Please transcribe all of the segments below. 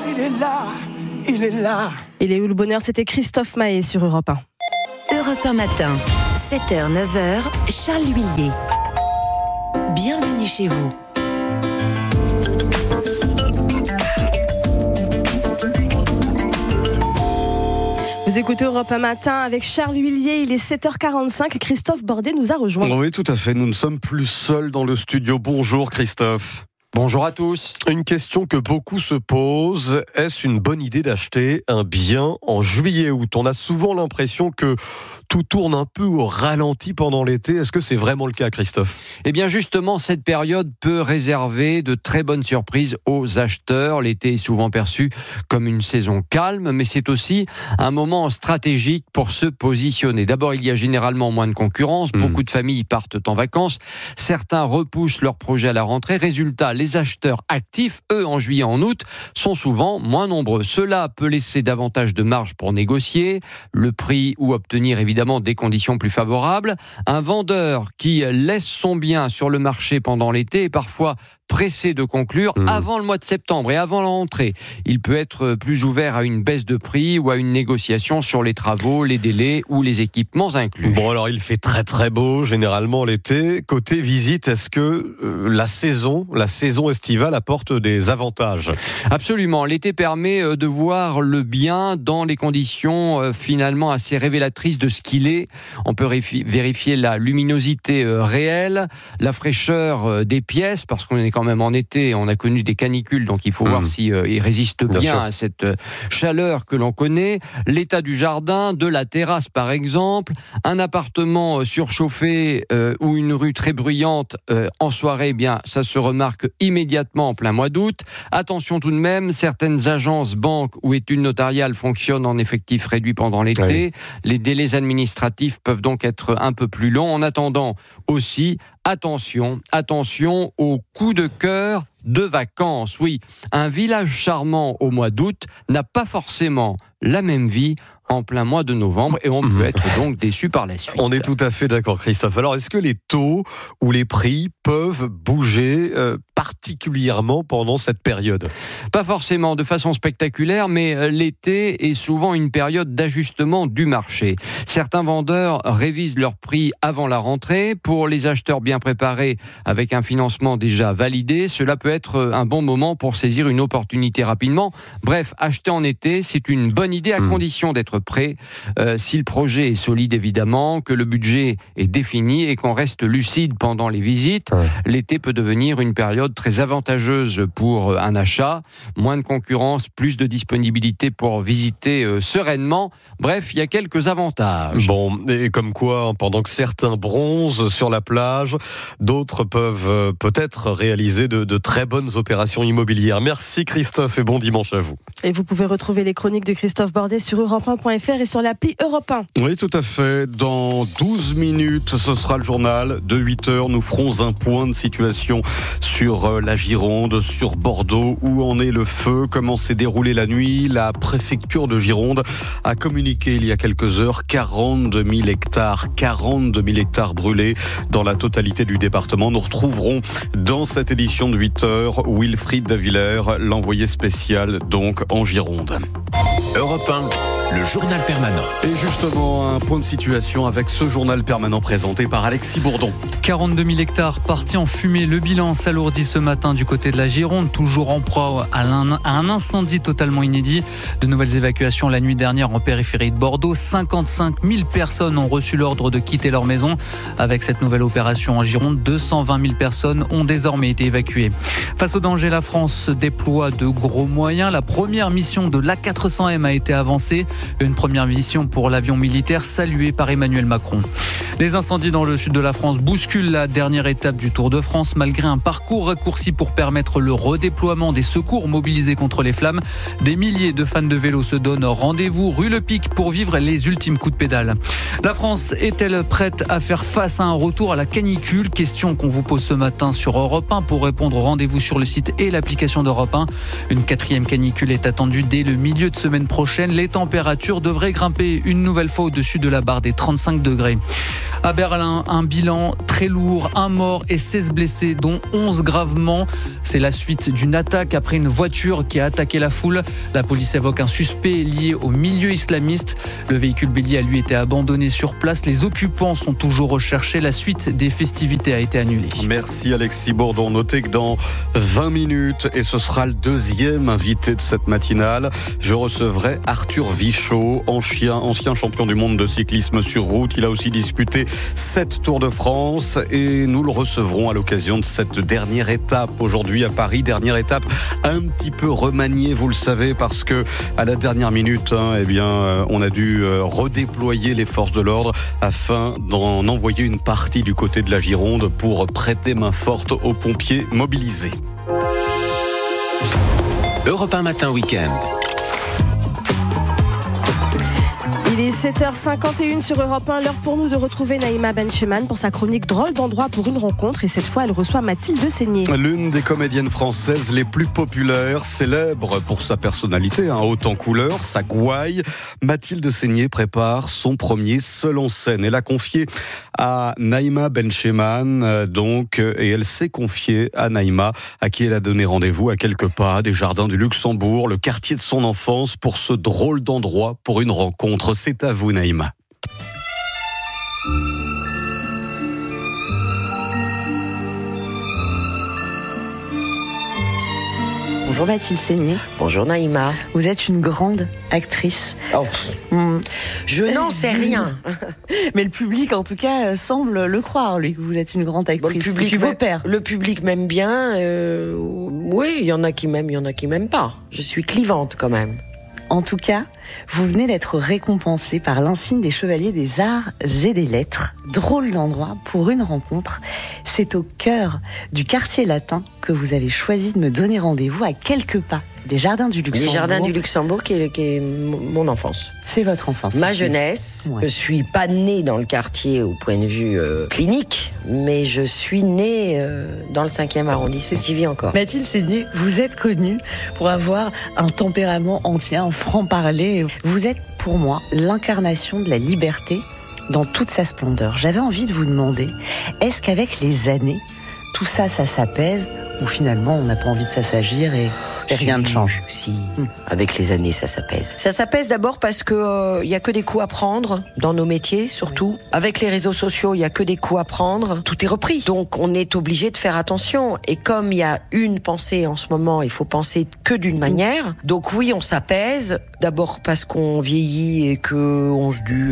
il est là, il est là. Il est où le bonheur? C'était Christophe Maé sur Europe 1. Europe 1 matin, 7h, 9h, Charles Huillier. Bienvenue chez vous. Vous écoutez Europe 1 matin avec Charles Huillier, il est 7h45, Christophe Bordet nous a rejoints. Oui, tout à fait, nous ne sommes plus seuls dans le studio. Bonjour Christophe. Bonjour à tous. Une question que beaucoup se posent, est-ce une bonne idée d'acheter un bien en juillet-août? On a souvent l'impression que tout tourne un peu au ralenti pendant l'été. Est-ce que c'est vraiment le cas, Christophe? Eh bien justement, cette période peut réserver de très bonnes surprises aux acheteurs. L'été est souvent perçu comme une saison calme, mais c'est aussi un moment stratégique pour se positionner. D'abord, il y a généralement moins de concurrence. Beaucoup de familles partent en vacances. Certains repoussent leurs projets à la rentrée. Résultat, les acheteurs actifs, eux, en juillet, en août, sont souvent moins nombreux. Cela peut laisser davantage de marge pour négocier le prix ou obtenir évidemment des conditions plus favorables. Un vendeur qui laisse son bien sur le marché pendant l'été est parfois pressé de conclure avant le mois de septembre et avant la rentrée. Il peut être plus ouvert à une baisse de prix ou à une négociation sur les travaux, les délais ou les équipements inclus. Bon, alors il fait très très beau généralement l'été. Côté visite, est-ce que la saison estivale apporte des avantages? Absolument. L'été permet de voir le bien dans les conditions finalement assez révélatrices de ce qu'il est. On peut vérifier la luminosité réelle, la fraîcheur des pièces, parce qu'on est quand même en été, on a connu des canicules, donc il faut voir si il résiste bien à cette chaleur que l'on connaît. L'état du jardin, de la terrasse par exemple, un appartement surchauffé ou une rue très bruyante en soirée, eh bien ça se remarque immédiatement en plein mois d'août. Attention tout de même, certaines agences, banques ou études notariales fonctionnent en effectif réduit pendant l'été. Oui. Les délais administratifs peuvent donc être un peu plus longs. En attendant aussi, attention au coup de cœur de vacances. Oui, un village charmant au mois d'août n'a pas forcément la même vie en plein mois de novembre et on peut être donc déçu par la suite. On est tout à fait d'accord, Christophe. Alors, est-ce que les taux ou les prix peuvent bouger particulièrement pendant cette période? Pas forcément de façon spectaculaire, mais l'été est souvent une période d'ajustement du marché. Certains vendeurs révisent leurs prix avant la rentrée. Pour les acheteurs bien préparés avec un financement déjà validé, cela peut être un bon moment pour saisir une opportunité rapidement. Bref, acheter en été, c'est une bonne idée à condition d'être prêt, si le projet est solide évidemment, que le budget est défini et qu'on reste lucide pendant les visites. L'été peut devenir une période très avantageuse pour un achat, moins de concurrence, plus de disponibilité pour visiter sereinement. Bref, il y a quelques avantages. Bon, et comme quoi, pendant que certains bronzent sur la plage, d'autres peuvent peut-être réaliser de très bonnes opérations immobilières. Merci Christophe et bon dimanche à vous. Et vous pouvez retrouver les chroniques de Christophe Bordet sur europe1.fr et sur l'appli Europe 1. Oui, tout à fait. Dans 12 minutes, ce sera le journal de 8h. Nous ferons un point de situation sur la Gironde, sur Bordeaux, où en est le feu, comment s'est déroulée la nuit. La préfecture de Gironde a communiqué il y a quelques heures 42 000 hectares brûlés dans la totalité du département. Nous retrouverons dans cette édition de 8h Wilfried Davillers, l'envoyé spécial donc en Gironde. Europe 1, le journal permanent. Et justement, un point de situation avec ce journal permanent présenté par Alexis Bourdon. 42 000 hectares partis en fumée. Le bilan s'alourdit ce matin du côté de la Gironde, toujours en proie à un incendie totalement inédit. De nouvelles évacuations la nuit dernière en périphérie de Bordeaux. 55 000 personnes ont reçu l'ordre de quitter leur maison. Avec cette nouvelle opération en Gironde, 220 000 personnes ont désormais été évacuées. Face au danger, la France déploie de gros moyens. La première mission de l'A400M a été avancée. Une première mission pour l'avion militaire saluée par Emmanuel Macron. Les incendies dans le sud de la France bousculent la dernière étape du Tour de France. Malgré un parcours raccourci pour permettre le redéploiement des secours mobilisés contre les flammes, des milliers de fans de vélo se donnent rendez-vous rue Le Pic pour vivre les ultimes coups de pédale. La France est-elle prête à faire face à un retour à la canicule? Question qu'on vous pose ce matin sur Europe 1. Pour répondre, rendez-vous sur le site et l'application d'Europe 1. Une 4e canicule est attendue dès le milieu de semaine prochaine. Les températures températures devraient grimper une nouvelle fois au-dessus de la barre des 35 degrés. À Berlin, un bilan très lourd, 1 mort et 16 blessés, dont 11 gravement. C'est la suite d'une attaque après une voiture qui a attaqué la foule. La police évoque un suspect lié au milieu islamiste. Le véhicule bélier a lui été abandonné sur place. Les occupants sont toujours recherchés. La suite des festivités a été annulée. Merci Alexis Bourdon. Notez que dans 20 minutes, et ce sera le deuxième invité de cette matinale, je recevrai Arthur Vichot, ancien champion du monde de cyclisme sur route. Il a aussi disputé 7 Tours de France et nous le recevrons à l'occasion de cette dernière étape aujourd'hui à Paris. Dernière étape un petit peu remaniée, vous le savez, parce que à la dernière minute, on a dû redéployer les forces de l'ordre afin d'en envoyer une partie du côté de la Gironde pour prêter main forte aux pompiers mobilisés. Europe 1 Matin Week-end. Il est 7h51 sur Europe 1, l'heure pour nous de retrouver Naïma Bencheman pour sa chronique Drôle d'endroit pour une rencontre, et cette fois elle reçoit Mathilde Seigné. L'une des comédiennes françaises les plus populaires, célèbre pour sa personnalité, haute en couleur, sa gouaille. Mathilde Seigné prépare son premier seul en scène. Elle a confié à Naïma Bencheman, et elle s'est confiée à Naïma, à qui elle a donné rendez-vous à quelques pas des jardins du Luxembourg, le quartier de son enfance, pour ce drôle d'endroit pour une rencontre. C'est à vous, Naïma. Bonjour Mathilde Seigné. Bonjour Naïma. Vous êtes une grande actrice. Je n'en sais rien. Mais le public, en tout cas, semble le croire, lui, que vous êtes une grande actrice. Le public m'aime bien. Oui, il y en a qui m'aiment, il y en a qui m'aiment pas. Je suis clivante quand même. En tout cas, vous venez d'être récompensée par l'insigne des Chevaliers des Arts et des Lettres. Drôle d'endroit pour une rencontre. C'est au cœur du quartier latin que vous avez choisi de me donner rendez-vous, à quelques pas des Jardins du Luxembourg. Les Jardins du Luxembourg qui est mon enfance. C'est votre enfance. Ma jeunesse. Ouais. Je suis pas née dans le quartier au point de vue clinique, mais je suis née dans le 5e arrondissement. J'y vis encore. Mathilde Seigné, vous êtes connue pour avoir un tempérament entier, un franc-parler. Vous êtes pour moi l'incarnation de la liberté dans toute sa splendeur. J'avais envie de vous demander, est-ce qu'avec les années, tout ça s'apaise, ou finalement on n'a pas envie de s'assagir et rien ne change? Si, avec les années, ça s'apaise. Ça s'apaise d'abord parce que y a que des coups à prendre dans nos métiers, surtout. Avec les réseaux sociaux, il y a que des coups à prendre. Tout est repris. Donc, on est obligé de faire attention. Et comme il y a une pensée en ce moment, il faut penser que d'une manière. Donc oui, on s'apaise. D'abord parce qu'on vieillit et que on se dit,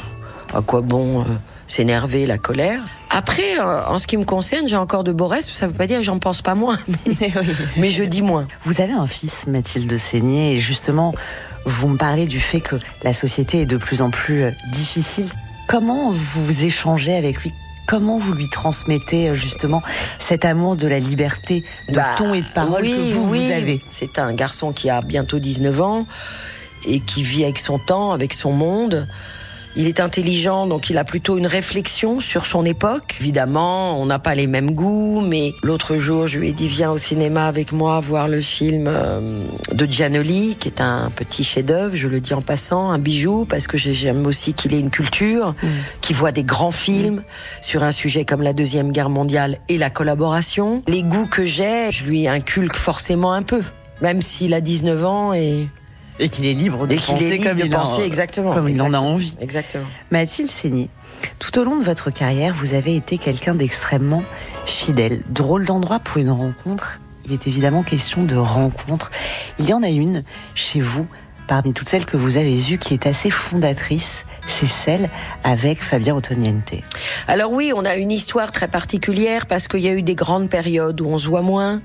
à quoi bon s'énerver, la colère. Après, en ce qui me concerne, j'ai encore de beaux restes. Ça ne veut pas dire que j'en pense pas moins, mais je dis moins. Vous avez un fils, Mathilde Seigné, et justement, vous me parlez du fait que la société est de plus en plus difficile. Comment vous échangez avec lui ? Comment vous lui transmettez justement cet amour de la liberté de ton et de parole que vous avez ? C'est un garçon qui a bientôt 19 ans et qui vit avec son temps, avec son monde. Il est intelligent, donc il a plutôt une réflexion sur son époque. Évidemment, on n'a pas les mêmes goûts, mais l'autre jour, je lui ai dit, viens au cinéma avec moi voir le film de Giannoli, qui est un petit chef-d'œuvre, je le dis en passant, un bijou, parce que j'aime aussi qu'il ait une culture, qu'il voit des grands films sur un sujet comme la Deuxième Guerre mondiale et la collaboration. Les goûts que j'ai, je lui inculque forcément un peu, même s'il a 19 ans et qu'il est libre de penser comme il en a envie. Exactement. Mathilde Seigné, tout au long de votre carrière, vous avez été quelqu'un d'extrêmement fidèle. Drôle d'endroit pour une rencontre. Il est évidemment question de rencontre. Il y en a une chez vous, parmi toutes celles que vous avez eues, qui est assez fondatrice. C'est celle avec Fabien Ottoniente. Alors oui, on a une histoire très particulière parce qu'il y a eu des grandes périodes où on se voit moins.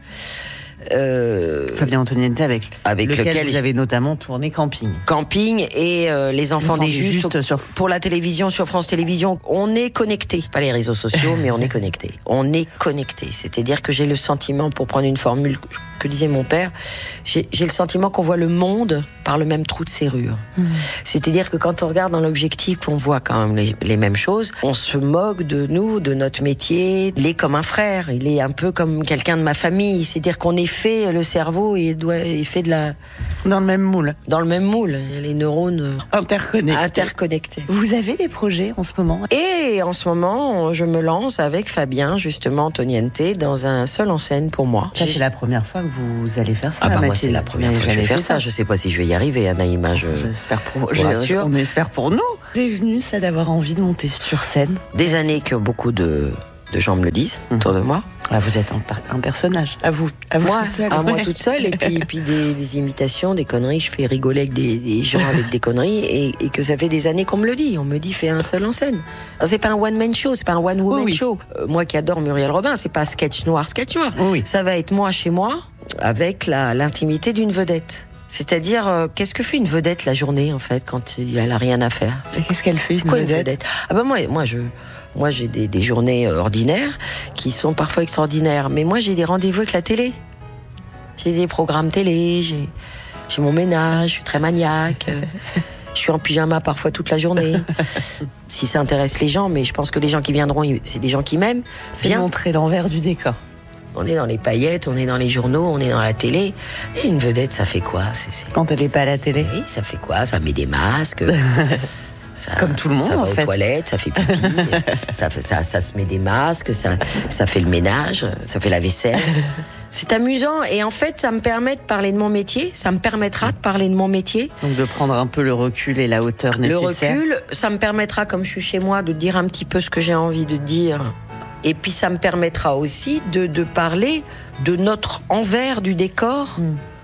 Fabien Ottoniente avec lequel vous avez notamment tourné Camping et Les Enfants des Justes pour la télévision, sur France Télévisions. On est connectés, pas les réseaux sociaux, mais on est connectés. On est connectés, c'est-à-dire que j'ai le sentiment, pour prendre une formule que disait mon père, j'ai le sentiment qu'on voit le monde par le même trou de serrure. C'est-à-dire que quand on regarde dans l'objectif, on voit quand même les mêmes choses. On se moque de nous, de notre métier. Il est comme un frère, il est un peu comme quelqu'un de ma famille. C'est-à-dire qu'on est fait le cerveau est fait de la... Dans le même moule. Dans le même moule, les neurones interconnectés. Vous avez des projets en ce moment? Et en ce moment, je me lance avec Fabien, justement, Antoniente, dans un seul en scène pour moi. Ça, c'est la première fois que vous allez faire ça. Moi, c'est la première fois que je vais faire ça. Je sais pas si je vais y arriver, Naïma. J'espère on espère pour nous. C'est venu, ça, d'avoir envie de monter sur scène? Des années que beaucoup de gens me le disent autour de moi. Vous êtes un personnage. À vous moi, toute seule. Moi toute seule. Et puis des imitations, des conneries. Je fais rigoler avec des gens avec des conneries. Et que ça fait des années qu'on me le dit. On me dit, fais un seul en scène. Alors, c'est pas un one-man show, c'est pas un one-woman show. Moi qui adore Muriel Robin, c'est pas sketch noir. Oui. Ça va être moi chez moi, avec l'intimité d'une vedette. C'est-à-dire, qu'est-ce que fait une vedette la journée, en fait, quand elle a rien à faire? Qu'est-ce qu'elle fait? C'est quoi une vedette? Moi, j'ai des journées ordinaires qui sont parfois extraordinaires. Mais moi, j'ai des rendez-vous avec la télé. J'ai des programmes télé, j'ai mon ménage, je suis très maniaque. Je suis en pyjama parfois toute la journée. Si ça intéresse les gens, mais je pense que les gens qui viendront, c'est des gens qui m'aiment. C'est montrer l'envers du décor. On est dans les paillettes, on est dans les journaux, on est dans la télé. Et une vedette, ça fait quoi? Quand elle n'est pas à la télé? Oui, ça fait quoi? Ça met des masques. Comme tout le monde, ça va en fait. aux toilettes, ça fait pipi, ça se met des masques, ça fait le ménage, ça fait la vaisselle. C'est amusant et en fait, ça me permet de parler de mon métier. Ça me permettra de parler de mon métier. Donc de prendre un peu le recul et la hauteur nécessaire. Le recul, ça me permettra, comme je suis chez moi, de dire un petit peu ce que j'ai envie de dire. Et puis ça me permettra aussi de parler de notre envers du décor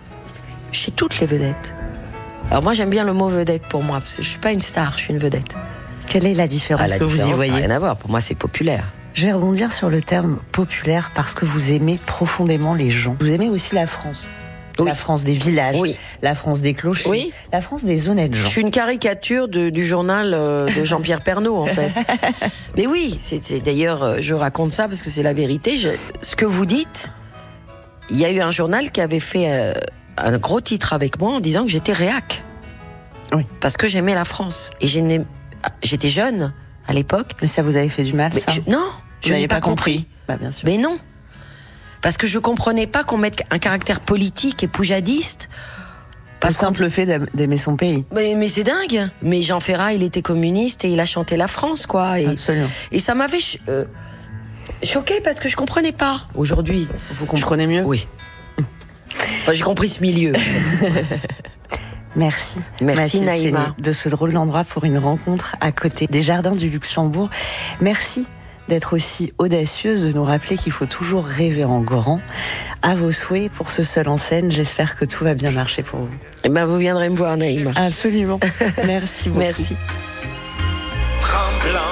chez toutes les vedettes. Alors moi j'aime bien le mot vedette pour moi, parce que je suis pas une star, je suis une vedette. Quelle est la différence que vous y voyez? Ça n'a rien à voir, pour moi c'est populaire. Je vais rebondir sur le terme populaire parce que vous aimez profondément les gens. Vous aimez aussi la France. Oui. La France des villages, la France des clochers, la France des honnêtes gens. Je suis une caricature du journal de Jean-Pierre Pernaut, en fait. Mais oui, c'est d'ailleurs, je raconte ça parce que c'est la vérité. Ce que vous dites, il y a eu un journal qui avait fait un gros titre avec moi en disant que j'étais réac. Oui. Parce que j'aimais la France. Et j'étais jeune à l'époque. Mais ça vous avait fait du mal, ça? Non, je n'ai pas compris. Bah, bien sûr. Mais non. Parce que je comprenais pas qu'on mette un caractère politique et poujadiste. Parce le simple fait d'aimer son pays. Mais c'est dingue. Mais Jean Ferrat, il était communiste et il a chanté la France, quoi. Absolument. Et ça m'avait choqué parce que je comprenais pas. Aujourd'hui, vous comprenez mieux? Oui. Enfin, j'ai compris ce milieu. Merci. Merci Naïma. De ce drôle d'endroit pour une rencontre à côté des Jardins du Luxembourg. Merci d'être aussi audacieuse, de nous rappeler qu'il faut toujours rêver en grand. À vos souhaits pour ce seul en scène. J'espère que tout va bien marcher pour vous. Eh ben, vous viendrez me voir, Naïma. Absolument. Merci beaucoup. Merci. Tremblant.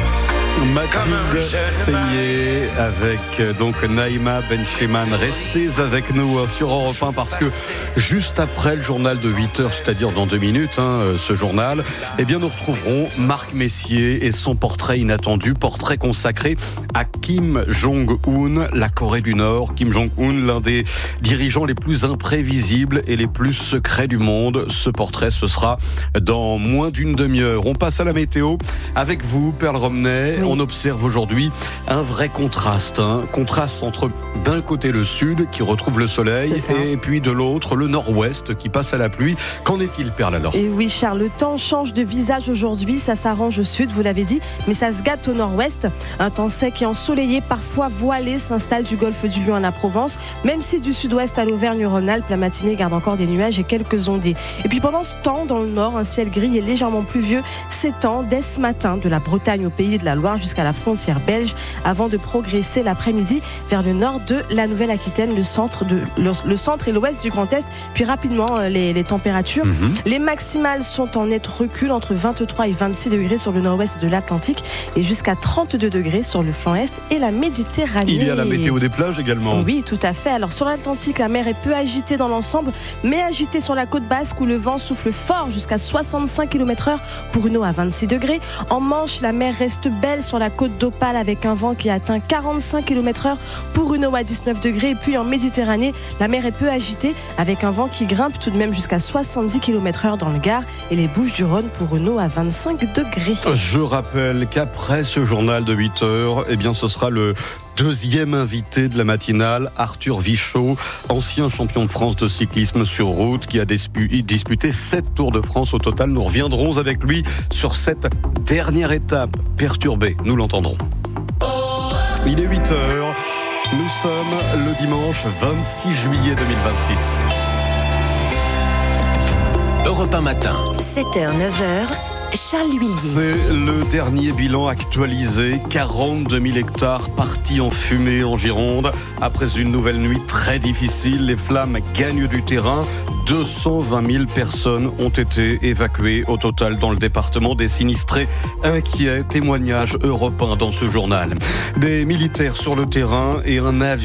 Mathilde Seigné avec donc Naïma Bencheman. Restez avec nous sur Europe 1 parce que juste après le journal de 8h, c'est-à-dire dans 2 minutes, ce journal, eh bien nous retrouverons Marc Messier et son portrait inattendu, portrait consacré à Kim Jong-un, la Corée du Nord. Kim Jong-un, l'un des dirigeants les plus imprévisibles et les plus secrets du monde. Ce portrait, ce sera dans moins d'une demi-heure. On passe à la météo avec vous, Perle Romney. Oui. On observe aujourd'hui un vrai contraste. Contraste entre d'un côté le sud qui retrouve le soleil et puis de l'autre le nord-ouest qui passe à la pluie. Qu'en est-il, Perle, alors? Et oui, Charles, le temps change de visage aujourd'hui. Ça s'arrange au sud, vous l'avez dit, mais ça se gâte au nord-ouest. Un temps sec et ensoleillé, parfois voilé, s'installe du golfe du Lion à la Provence. Même si du sud-ouest à l'Auvergne-Rhône-Alpes, la matinée garde encore des nuages et quelques ondées. Et puis pendant ce temps, dans le nord, un ciel gris et légèrement pluvieux s'étend dès ce matin de la Bretagne au Pays de la Loire jusqu'à la frontière belge, avant de progresser l'après-midi vers le nord de la Nouvelle-Aquitaine, le centre et l'ouest du Grand Est. Puis rapidement, les températures. Les maximales sont en net recul entre 23 et 26 degrés sur le nord-ouest de l'Atlantique et jusqu'à 32 degrés sur le flanc est et la Méditerranée. Il y a la météo des plages également. Oui, tout à fait. Alors sur l'Atlantique, la mer est peu agitée dans l'ensemble, mais agitée sur la côte basque où le vent souffle fort jusqu'à 65 km/h pour une eau à 26 degrés. En Manche, la mer reste belle sur la côte d'Opale avec un vent qui atteint 45 km/h pour une eau à 19 degrés. Et puis en Méditerranée, la mer est peu agitée avec un vent qui grimpe tout de même jusqu'à 70 km/h dans le Gard et les Bouches-du-Rhône pour une eau à 25 degrés. Je rappelle qu'après ce journal de 8h, eh bien ce sera le Deuxième invité de la matinale, Arthur Vichot, ancien champion de France de cyclisme sur route qui a disputé 7 Tours de France au total. Nous reviendrons avec lui sur cette dernière étape perturbée. Nous l'entendrons. Il est 8h. Nous sommes le dimanche 26 juillet 2026. Europe 1 matin. 7h, 9h, Charles Huillier. C'est le dernier bilan actualisé. 42 000 hectares partis en fumée en Gironde. Après une nouvelle nuit très difficile, les flammes gagnent du terrain. 220 000 personnes ont été évacuées au total dans le département. Des sinistrés inquiets. Témoignage européen dans ce journal. Des militaires sur le terrain et un avion